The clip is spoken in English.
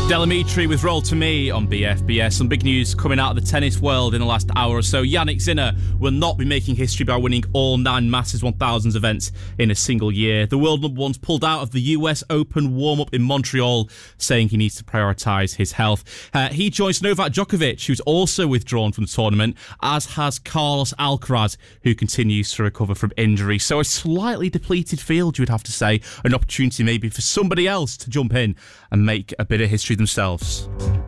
Delamitri with Roll to Me on BFBS. Some big news coming out of the tennis world in the last hour or so. Jannik Sinner will not be making history by winning all 9 Masters 1000s events in a single year. The world number one's pulled out of the US Open warm-up in Montreal, saying he needs to prioritise his health. He joins Novak Djokovic, who's also withdrawn from the tournament, as has Carlos Alcaraz, who continues to recover from injury. So a slightly depleted field, you would have to say. An opportunity maybe for somebody else to jump in and make a bit of history themselves.